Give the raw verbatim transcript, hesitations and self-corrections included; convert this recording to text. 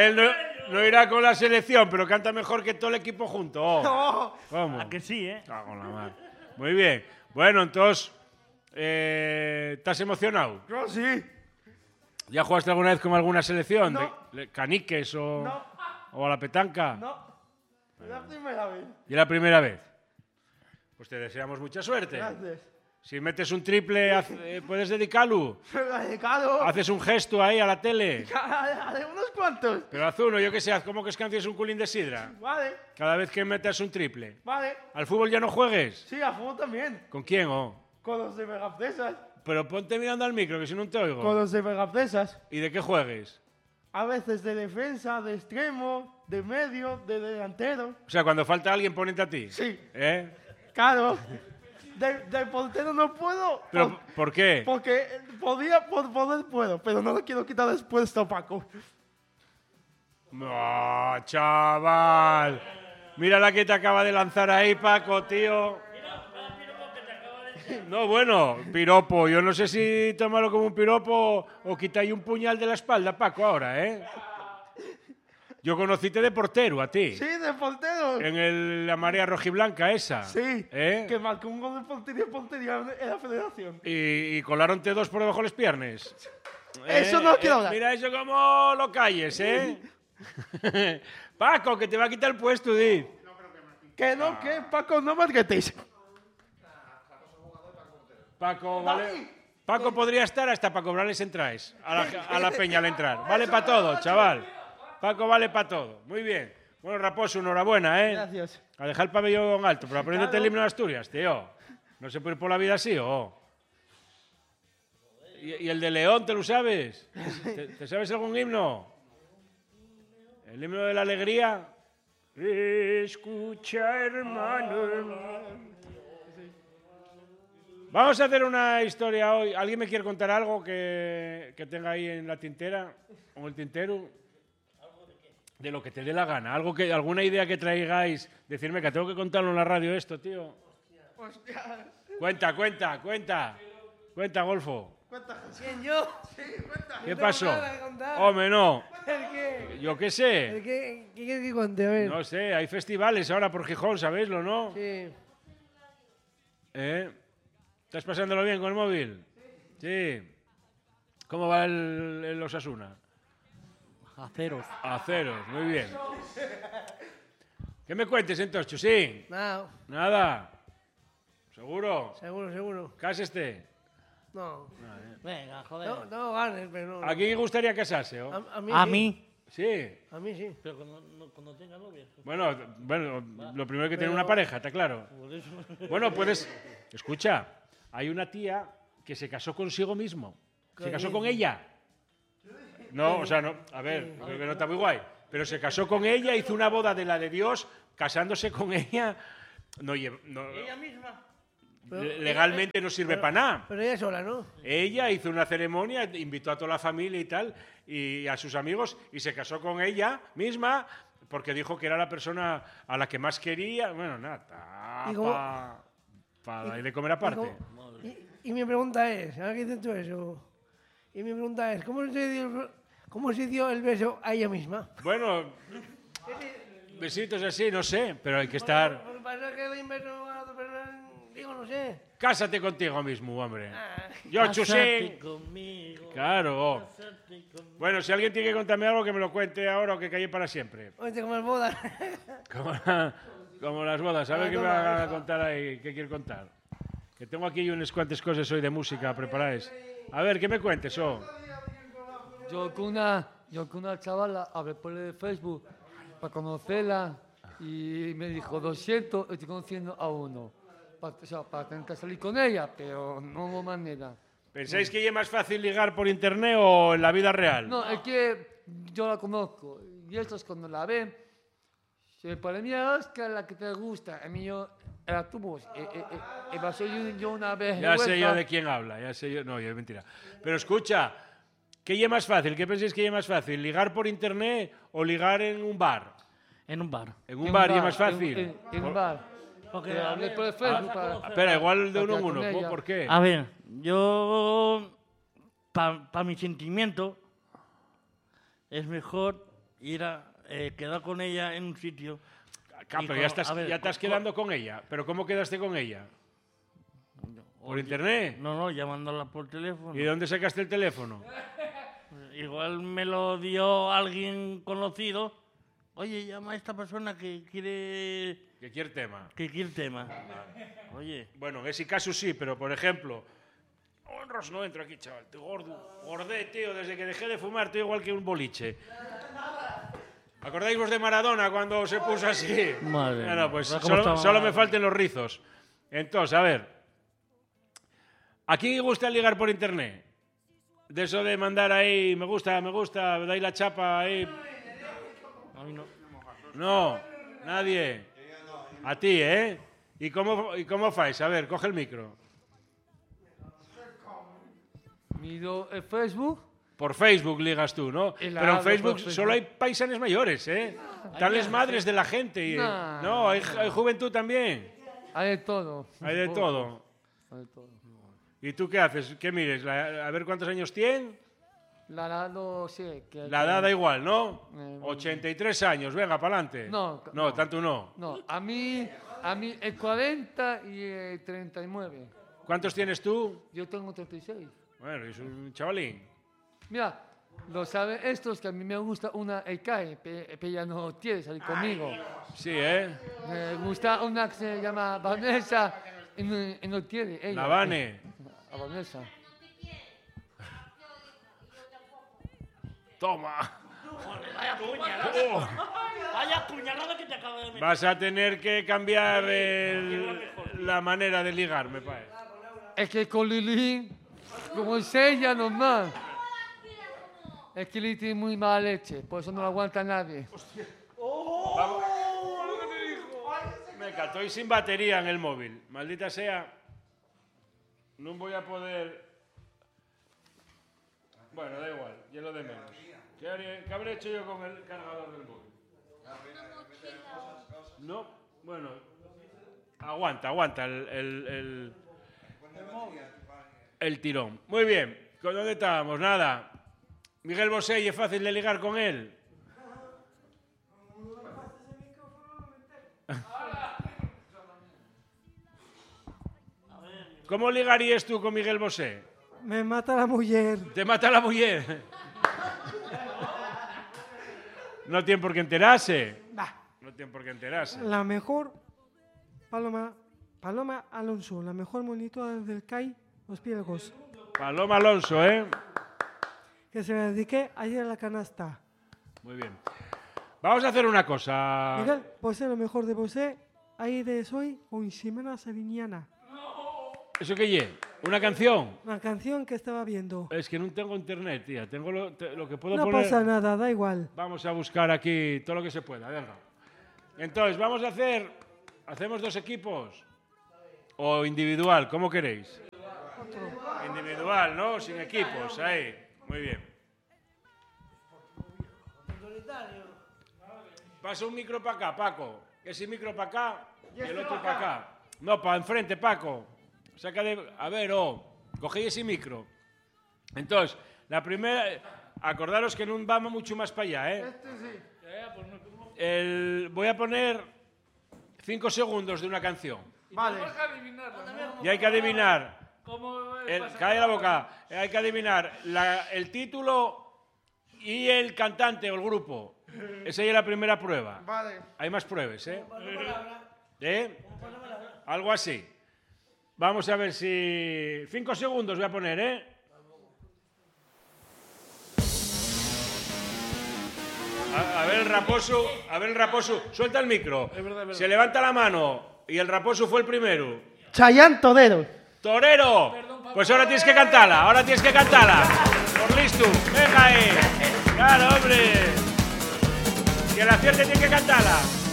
él no, no irá con la selección, pero canta mejor que todo el equipo junto. Oh. No. ¿Cómo? ¿A que sí, eh? Ah, con la madre. Muy bien. Bueno, entonces, eh, ¿estás emocionado? Yo sí. ¿Ya jugaste alguna vez con alguna selección? No. ¿De, de caniques o, No. o a la petanca? No. Es la primera vez. ¿Y la primera vez? Pues te deseamos mucha suerte. Gracias. Si metes un triple, haz- eh, ¿puedes dedicarlo? Claro. Haces un gesto ahí a la tele. Haré unos cuantos. Pero haz uno, yo qué sé, haz como que escancies un culín de sidra. Vale. Cada vez que metas un triple. Vale. ¿Al fútbol ya no juegues? Sí, a fútbol también. ¿Con quién, oh? Con los de Megafresas. Pero ponte mirando al micro, que si no te oigo. Con los de Megafresas. ¿Y de qué juegues? A veces de defensa, de extremo, de medio, de delantero. O sea, cuando falta alguien, ponete a ti. Sí. ¿Eh? Claro. De, de portero no puedo. ¿Pero por- por qué? Porque podía, por poder puedo, pero no lo quiero quitar después, Paco. No, chaval. Mira la que te acaba de lanzar ahí, Paco, tío. No, bueno, piropo. Yo no sé si tomarlo como un piropo o quitáis un puñal de la espalda, Paco, ahora, ¿eh? Yo conociste de portero a ti. Sí, de portero. En el, la marea rojiblanca esa. Sí. ¿Eh? Que marcó un gol de portería portería en la federación. Y, y colaronte dos por debajo de las piernas. Eso Eh, no quiero eh, hablar. Mira eso como lo calles, ¿eh? Paco, que te va a quitar el puesto, di. Que no, que Paco, no me gritéis. Paco, vale. Paco podría estar hasta para cobrarles entradas a la, a la peña al entrar. Vale para todo, chaval. Paco vale para todo. Muy bien. Bueno, Raposo, enhorabuena, ¿eh? Gracias. A dejar el pabellón alto, pero apréndete Claro. el himno de Asturias, tío. No se puede ir por la vida así, ¿o? ¿Y, y el de León, te lo sabes? ¿Te, te sabes algún himno? ¿El himno de la alegría? Escucha, hermano. Vamos a hacer una historia hoy. ¿Alguien me quiere contar algo que, que tenga ahí en la tintera o en el tintero? De lo que te dé la gana. Algo que, alguna idea que traigáis. Decirme que tengo que contarlo en la radio esto, tío. Hostia. Cuenta, cuenta, cuenta. Cuenta, Golfo. Cuenta. ¿Quién, yo? Sí, cuenta. ¿Qué tengo pasó? nada que contar. Hombre, no. ¿El qué? Yo qué ¿El sé. qué? ¿Qué quieres que cuente? A ver. No sé, hay festivales ahora por Gijón, ¿sabéislo, no? Sí. ¿Eh? ¿Estás pasándolo bien con el móvil? Sí. ¿Cómo va el, el Osasuna? A ceros. A ceros, muy bien. ¿Qué me cuentes entonces, sí? No, Nada. ¿Seguro? seguro, seguro. Cáseste. No. Venga, joder. No, no ganes, pero no. ¿A quién gustaría casarse? oh? A, a mí A sí. mí. Sí. A mí sí. Pero cuando, no- cuando tenga novia. Bueno, bueno, lo primero que tener Pero- una pareja, está claro. Por eso. Bueno, puedes... Escucha, hay una tía que se casó consigo mismo. Se ¿Qué casó con dices? ella. No, o sea, no, a ver, creo que no está muy guay. Pero se casó con ella, hizo una boda de la de Dios, casándose con ella. No, lle- no, Ella misma. Pero- legalmente no sirve para nada. Pero ella sola, ¿no? Ella hizo una ceremonia, invitó a toda la familia y tal, y a sus amigos, y se casó con ella misma, porque dijo que era la persona a la que más quería. Bueno, nada, ¿Y cómo- para pa darle de comer aparte. Y, cómo- y- y mi pregunta es, ahora que dices tú eso, y mi pregunta es, ¿cómo se dio el, cómo se dio el beso a ella misma? Bueno, besitos así, no sé, pero hay que estar... Lo que pasa es que doy un beso a otra persona, digo, no sé. Cásate contigo mismo, hombre. Ah, Yo, Cásate Chusín. conmigo. Claro. Cásate conmigo. Bueno, si alguien tiene que contarme algo, que me lo cuente ahora o que calle para siempre. oye, como el boda. Como, como las bodas. A ver Ah, qué me toma, va a hija. contar ahí, qué quiere contar. Que tengo aquí unas cuantas cosas hoy de música preparadas. A ver, ¿qué me cuentes, oh? Yo con una, yo con una chavala hablé por el Facebook para conocerla y me dijo, lo siento, estoy conociendo a uno. Pa- o sea, para tener que salir con ella, pero no hubo manera. ¿Pensáis que es más fácil ligar por internet o en la vida real? No, es que yo la conozco y estos cuando la ven, se para mí es que la que te gusta, a mí yo era tu voz. Eh, eh, eh, eh, pasó yo, yo una vez. Ya sé yo huelga. de quién habla, ya sé yo. No, ya es mentira. Pero escucha, ¿qué es más fácil? ¿Qué pensáis que es más fácil? ¿Ligar por internet o ligar en un bar? En un bar. En un En bar y es bar, más fácil. En, en- en Por- un bar. Porque, Que a hablé ver, por el Facebook ah, para- Espera, igual de Para uno en quedar uno. con ¿Por- ella. ¿Por qué? A ver, yo, para mi sentimiento, es mejor ir a eh, quedar con ella en un sitio. Ah, y pero co- ya estás, a ver, ya estás co- quedando con ella. ¿Pero cómo quedaste con ella? ¿Por Oye, internet? No, no, llamándola por teléfono. ¿Y de dónde sacaste el teléfono? Igual me lo dio alguien conocido. Oye, llama a esta persona que quiere ¿Qué quiere tema? que quiere tema. Oye, Bueno, en ese caso sí, pero por ejemplo... Honros no entro aquí, chaval. Estoy gordo. Gordé, tío. Desde que dejé de fumar estoy igual que un boliche. ¿Acordáis vos de Maradona cuando se puso así? Madre Bueno, mía. pues ¿Cómo solo, estaba solo me Maradona? falten los rizos. Entonces, a ver. ¿A quién le gusta ligar por internet? De eso de mandar ahí, me gusta, me gusta, dais la chapa ahí. a mí no. No, nadie. A ti, ¿eh? ¿Y cómo, y cómo fais? A ver, coge el micro. Miro el Facebook. Por Facebook ligas tú, ¿no? Y la Pero en hablo por Facebook Facebook. solo hay paisanes mayores, ¿eh? Están las madres de la gente. Y, No, no, hay, hay juventud también. Hay de todo. Hay de Un todo. poco. Hay de todo. ¿Y tú qué haces? ¿Qué mires? La- a ver cuántos años tiene. La edad no sé. Que La edad da igual, ¿no? Eh, ochenta y tres años, venga, para adelante. No, No, no. tanto no. No, a mí, a mí el cuarenta y el treinta y nueve. ¿Cuántos tienes tú? Yo tengo treinta y seis. Bueno, es un chavalín. Mira, lo saben estos que a mí me gusta una E K I, pe- pero ella no quiere salir conmigo. Sí, ¿eh? Me gusta una que se llama Vanessa y no, y no quiere ella. La Vane. A Vanessa. Toma. Vaya puñalada. Oh, Vaya puñalada que te acabo de meter. vas a tener que cambiar el- la manera de ligar, me parece. Es que con Lili, como es ella normal, es que Lili tiene muy mala leche, por eso no la aguanta nadie. Me estoy sin batería en el móvil. Maldita sea. No voy a poder... Bueno, da igual, ya lo de menos. ¿Qué, haré- qué habré hecho yo con el cargador del móvil? No, bueno. Aguanta, aguanta el, el, el, el tirón. Muy bien, ¿con dónde estábamos? Nada. Miguel Bosé, ¿y es fácil de ligar con él? ¿Cómo ligarías tú con Miguel Bosé? Me mata la mujer. Te mata la mujer. No tiene por qué enterarse. Bah, No tiene por qué enterarse. la mejor Paloma, Paloma Alonso, la mejor monitora del C A I Los Pielgos, Paloma Alonso, ¿eh? que se la dediqué ayer a la canasta. Muy bien. Vamos a hacer una cosa. Miguel, por ser lo mejor de vosé, ahí de soy con Ximena Sariñana. ¿Eso qué ye? ¿Una canción? Una canción que estaba viendo. Es que no tengo internet, tía. Tengo lo, te- lo que puedo No poner. pasa nada, da igual. Vamos a buscar aquí todo lo que se pueda, venga. Entonces, vamos a hacer... ¿Hacemos dos equipos? ¿O individual? ¿Cómo queréis? Individual, ¿no? Sin equipos, ahí. Muy bien. Pasa un micro para acá, Paco. Ese micro para acá y el otro para acá. No, para enfrente, Paco. Saca de... A ver, oh, cogéis ese micro. Entonces, la primera... Acordaros que no vamos mucho más para allá, ¿eh? El... Voy a poner cinco segundos de una canción. Vale. Y hay que adivinar... El, cae la boca. Hay que adivinar la- el título y el cantante o el grupo. Esa ya es la primera prueba. Vale. Hay más pruebas, ¿eh? ¿Eh? Algo así. Vamos a ver si... Cinco segundos voy a poner, ¿eh? A, a ver el raposo, a ver el raposo. Suelta el micro. Se levanta la mano y el raposo fue el primero. Chayán Todero. ¡Torero! Pues ahora tienes que cantarla, ahora tienes que cantarla. Por listo, venga ahí. Claro, hombre. Que la acierte tiene que cantarla.